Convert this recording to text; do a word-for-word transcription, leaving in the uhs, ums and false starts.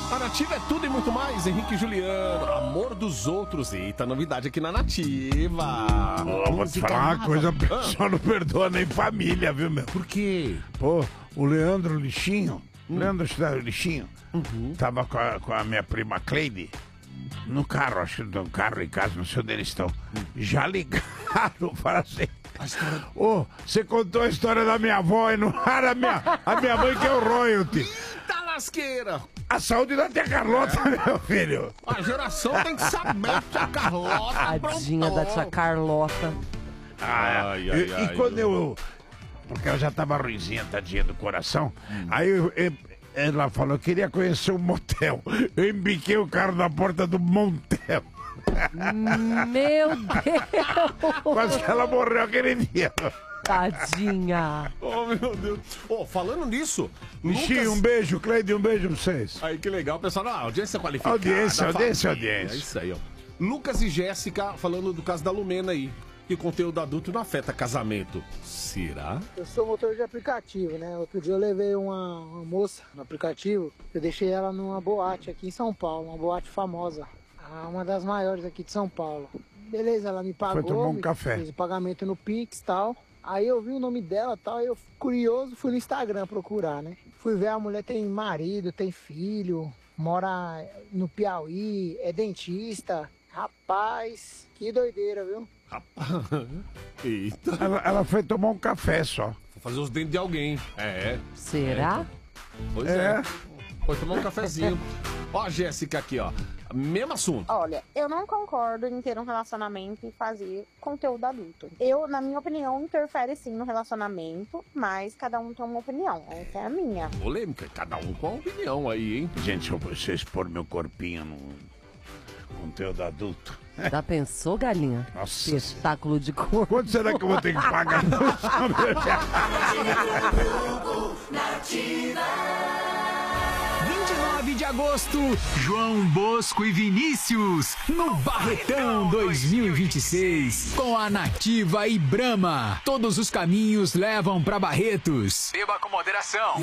A Nativa é tudo e muito mais. Henrique e Juliano, amor dos outros. Eita, novidade aqui na Nativa. Oh, vou te falar uma coisa, o pessoal não perdoa nem família, viu, meu? Por quê? Pô, o Leandro Lixinho, hum. Leandro Lixinho, uhum. tava com a, com a minha prima Cleide no carro, acho que no carro em casa, não sei onde eles estão. Hum. Já ligaram para assim. Ô, oh, você contou a história da minha avó e não era a minha, a minha mãe que é o royalty. Eita lasqueira! A saúde da tia Carlota, é. meu filho. A geração tem que saber, tia Carlota. Tadinha da tia Carlota. Ah, ai, ai, e, ai, e quando eu... eu... Porque ela já tava ruimzinha, tadinha do coração. Hum. Aí eu, eu, ela falou, eu queria conhecer um motel. Eu embiquei o carro na porta do motel. Meu Deus! Quase que ela morreu aquele dia. Tadinha. Oh, meu Deus. Oh, falando nisso... Lucas... um beijo, Cleide, um beijo pra vocês. Aí, que legal, pessoal. Ah, audiência qualificada. Audiência, audiência, audiência. É isso aí, ó. Lucas e Jéssica falando do caso da Lumena aí. Que conteúdo adulto não afeta casamento. Será? Eu sou motor de aplicativo, né? Outro dia eu levei uma, uma moça no aplicativo. Eu deixei ela numa boate aqui em São Paulo. Uma boate famosa. Uma das maiores aqui de São Paulo. Beleza, ela me pagou. Foi tomar um café. Fez o pagamento no Pix e tal. Aí eu vi o nome dela e tal, aí eu, curioso, fui no Instagram procurar, né? Fui ver, a mulher tem marido, tem filho, mora no Piauí, é dentista. Rapaz, que doideira, viu? Rapaz, eita. Ela, ela foi tomar um café só. Foi fazer os dentes de alguém. É. Será? É. Pois é. é. Foi tomar um cafezinho. Ó a Jéssica aqui, ó. Mesmo assunto. Olha, eu não concordo em ter um relacionamento e fazer conteúdo adulto. Eu, na minha opinião, interfere sim no relacionamento, mas cada um tem uma opinião. Essa é a minha. Polêmica, cada um com a opinião aí, hein? Gente, se eu você expor meu corpinho num conteúdo adulto. Já pensou, galinha? Nossa. Espetáculo de cor. Quanto será que eu vou ter que pagar? vinte e nove de agosto, João Bosco e Vinícius, no Barretão dois mil e vinte e seis, com a Nativa e Brahma. Todos os caminhos levam pra Barretos. Beba com moderação.